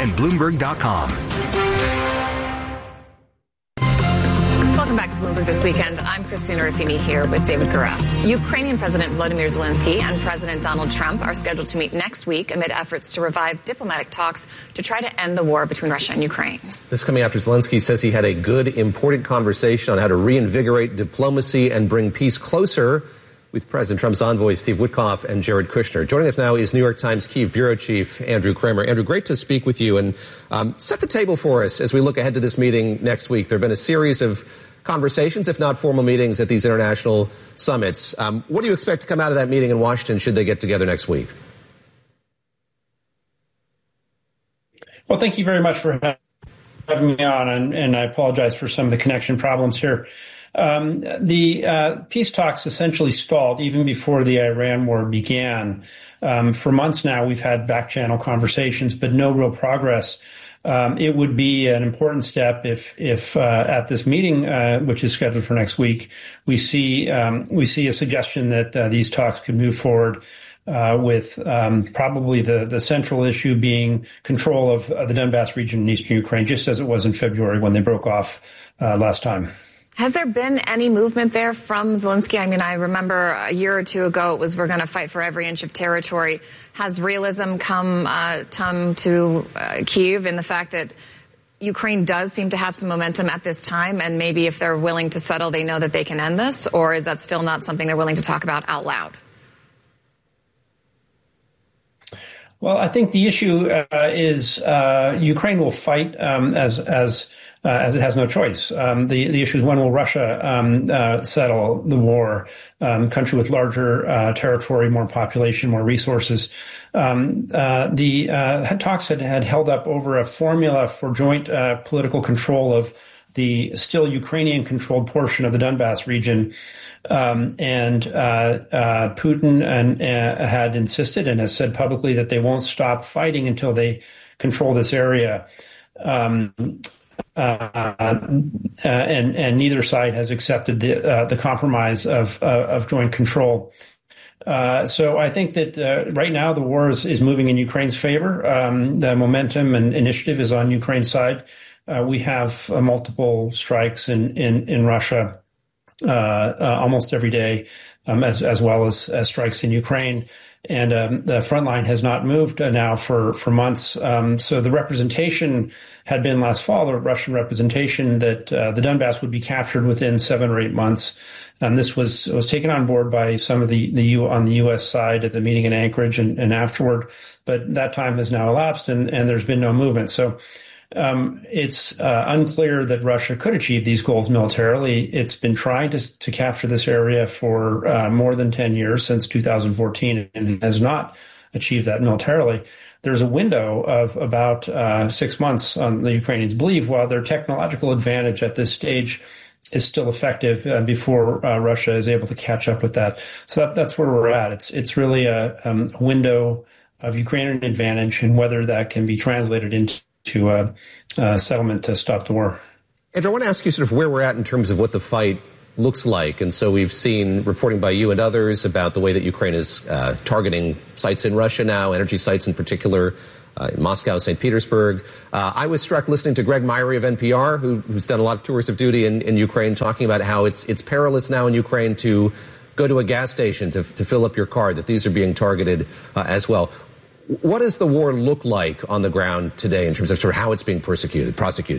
and Bloomberg.com. Welcome back to Bloomberg This Weekend. I'm Christina Ruffini here with David Gura. Ukrainian President Volodymyr Zelensky and President Donald Trump are scheduled to meet next week amid efforts to revive diplomatic talks to try to end the war between Russia and Ukraine. This coming after Zelensky says he had a good, important conversation on how to reinvigorate diplomacy and bring peace closer with President Trump's envoys Steve Witkoff and Jared Kushner. Joining us now is New York Times Kyiv Bureau Chief Andrew Kramer. Andrew, great to speak with you, and set the table for us as we look ahead to this meeting next week. There have been a series of conversations, if not formal meetings, at these international summits. What do you expect to come out of that meeting in Washington should they get together next week? Well, thank you very much for having me on, and I apologize for some of the connection problems here. The peace talks essentially stalled even before the Iran war began. For months now, we've had back-channel conversations, but no real progress. It would be an important step if at this meeting, which is scheduled for next week, we see a suggestion that these talks could move forward with probably the central issue being control of the Donbass region in eastern Ukraine, just as it was in February when they broke off last time. Has there been any movement there from Zelensky? I mean, I remember a year or two ago it was we're going to fight for every inch of territory. Has realism come to Kyiv in the fact that Ukraine does seem to have some momentum at this time, and maybe if they're willing to settle, they know that they can end this? Or is that still not something they're willing to talk about out loud? Well, I think the issue is Ukraine will fight as it has no choice. The issue is when will Russia settle the war? Country with larger territory, more population, more resources. The talks had held up over a formula for joint political control of the still Ukrainian-controlled portion of the Donbass region. And Putin had insisted and has said publicly that they won't stop fighting until they control this area. And neither side has accepted the compromise of joint control. So I think that right now the war is moving in Ukraine's favor. The momentum and initiative is on Ukraine's side. We have multiple strikes in Russia almost every day, as well as strikes in Ukraine. And the front line has not moved now for months. So the representation had been last fall, the Russian representation that the Donbass would be captured within 7 or 8 months. This was taken on board by some of on the U.S. side at the meeting in Anchorage and afterward. But that time has now elapsed, and there's been no movement. So it's unclear that Russia could achieve these goals militarily. It's been trying to capture this area for more than 10 years, since 2014, and has not achieved that militarily. There's a window of about 6 months, the Ukrainians believe, while their technological advantage at this stage is still effective before Russia is able to catch up with that. So that's where we're at. It's really a window of Ukrainian advantage, and whether that can be translated into settlement to stop the war. Andrew, I want to ask you sort of where we're at in terms of what the fight looks like. And so we've seen reporting by you and others about the way that Ukraine is targeting sites in Russia now, energy sites in particular, in Moscow, St. Petersburg. I was struck listening to Greg Myrie of NPR, who's done a lot of tours of duty in Ukraine, talking about how it's perilous now in Ukraine to go to a gas station to fill up your car, that these are being targeted as well. What does the war look like on the ground today in terms of sort of how it's being prosecuted?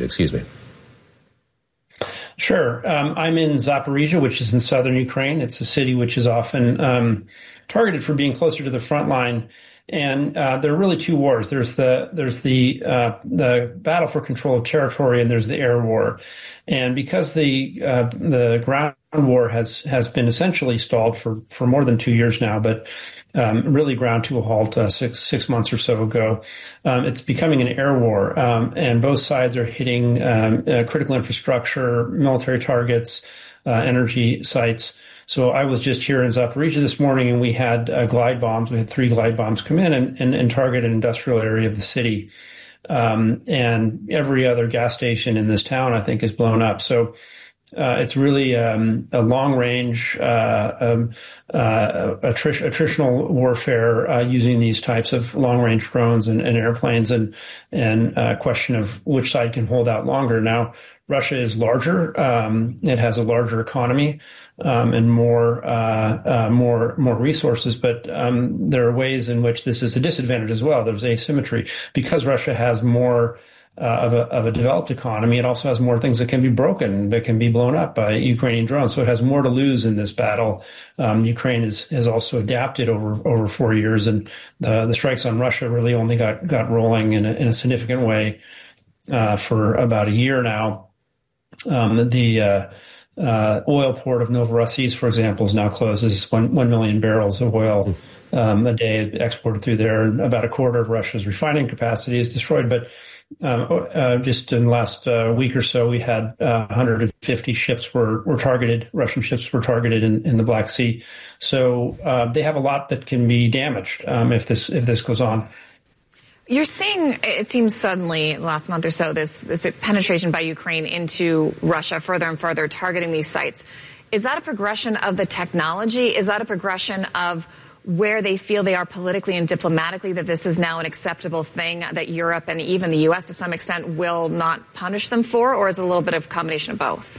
Sure. I'm in Zaporizhia, which is in southern Ukraine. It's a city which is often targeted for being closer to the front line. And there are really two wars. There's the battle for control of territory, and there's the air war. And because the ground war has been essentially stalled for more than 2 years now, but really ground to a halt six months or so ago, it's becoming an air war. And both sides are hitting critical infrastructure, military targets, energy sites. So I was just here in Zaporizhia this morning, and we had glide bombs. We had 3 glide bombs come in and target an industrial area of the city. And every other gas station in this town, I think, is blown up. So It's really a long-range attritional warfare using these types of long-range drones and airplanes, and a question of which side can hold out longer. Now, Russia is larger; it has a larger economy and more resources. But there are ways in which this is a disadvantage as well. There's asymmetry because Russia has more of a developed economy. It also has more things that can be broken, that can be blown up by Ukrainian drones. So it has more to lose in this battle. Ukraine has also adapted over 4 years, and the strikes on Russia really only got rolling in a significant way for about a year now. The oil port of Novorossiysk, for example, is now closed. This is 1 million barrels of oil a day exported through there, and about a quarter of Russia's refining capacity is destroyed. But just in the last week or so, we had 150 ships were targeted. Russian ships were targeted in the Black Sea. So they have a lot that can be damaged if this goes on. You're seeing, it seems suddenly last month or so, this penetration by Ukraine into Russia further and further, targeting these sites. Is that a progression of the technology? Is that a progression of where they feel they are politically and diplomatically, that this is now an acceptable thing that Europe and even the U.S. to some extent will not punish them for? Or is it a little bit of a combination of both?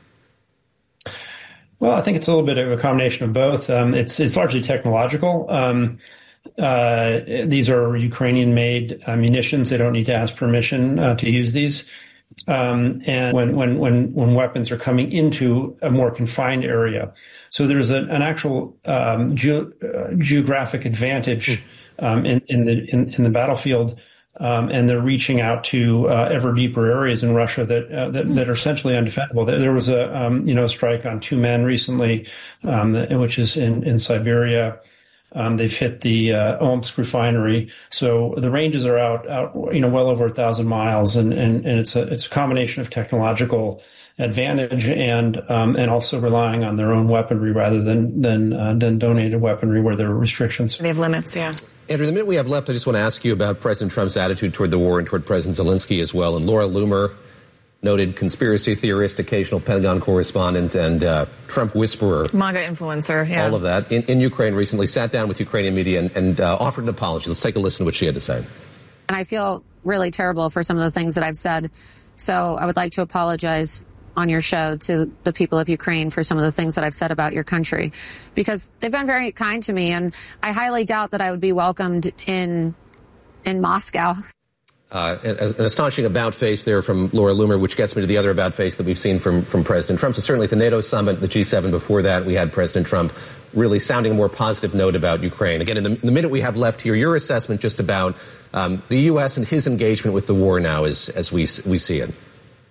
Well, I think it's a little bit of a combination of both. It's largely technological. These are Ukrainian-made munitions. They don't need to ask permission to use these. And when weapons are coming into a more confined area, so there's an actual geographic advantage in the battlefield, and they're reaching out to ever deeper areas in Russia that are essentially undefendable. There was a strike on 2 men recently, which is in Siberia. They've hit the Omsk refinery, so the ranges are out well over 1,000 miles, and it's a combination of technological advantage and also relying on their own weaponry rather than donated weaponry where there are restrictions. They have limits, yeah. Andrew, the minute we have left, I just want to ask you about President Trump's attitude toward the war and toward President Zelensky as well. And Laura Loomer, noted conspiracy theorist, occasional Pentagon correspondent, and Trump whisperer. MAGA influencer, yeah. All of that. In Ukraine recently, sat down with Ukrainian media and offered an apology. Let's take a listen to what she had to say. And I feel really terrible for some of the things that I've said. So I would like to apologize on your show to the people of Ukraine for some of the things that I've said about your country, because they've been very kind to me, and I highly doubt that I would be welcomed in Moscow. An astonishing about-face there from Laura Loomer, which gets me to the other about-face that we've seen from President Trump. So certainly at the NATO summit, the G7 before that, we had President Trump really sounding a more positive note about Ukraine. Again, in the minute we have left here, your assessment just about the U.S. and his engagement with the war now as we see it.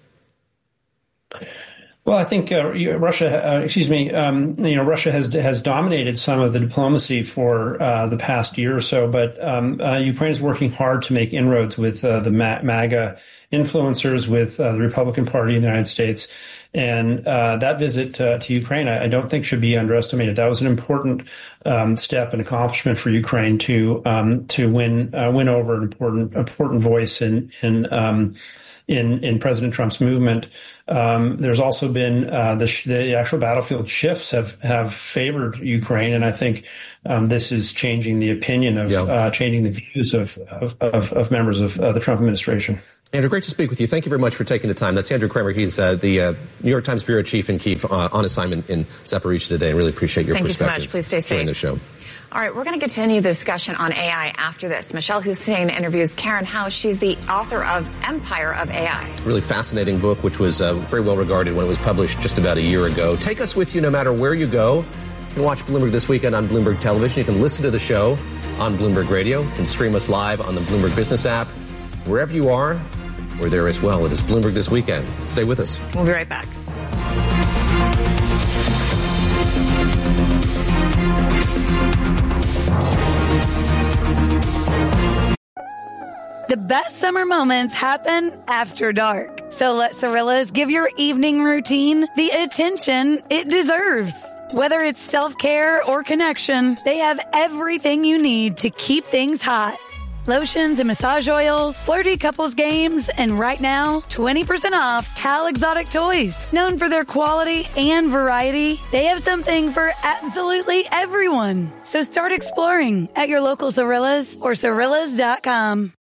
Well, I think Russia has dominated some of the diplomacy for the past year or so, but Ukraine is working hard to make inroads with the MAGA influencers, with the Republican Party in the United States. And that visit to Ukraine, I don't think should be underestimated. That was an important step and accomplishment for Ukraine to win over an important voice in President Trump's movement. There's also been the actual battlefield shifts have favored Ukraine, and I think this is changing the opinion of changing the views of members of the Trump administration. Andrew, great to speak with you. Thank you very much for taking the time. That's Andrew Kramer. He's the New York Times bureau chief in Kyiv on assignment in Zaporizhzhia today, and really appreciate your perspective. Thank you so much. Please stay safe. During the show. All right, we're going to continue the discussion on AI after this. Michelle Hussein interviews Karen House. She's the author of Empire of AI. Really fascinating book, which was very well regarded when it was published just about a year ago. Take us with you no matter where you go. You can watch Bloomberg This Weekend on Bloomberg Television. You can listen to the show on Bloomberg Radio. You can stream us live on the Bloomberg Business app. Wherever you are, we're there as well. It is Bloomberg This Weekend. Stay with us. We'll be right back. The best summer moments happen after dark. So let Cirillas give your evening routine the attention it deserves. Whether it's self-care or connection, they have everything you need to keep things hot. lotions and massage oils, flirty couples games, and right now, 20% off Cal Exotic Toys. Known for their quality and variety, they have something for absolutely everyone. So start exploring at your local Cirillas or Cirillas.com.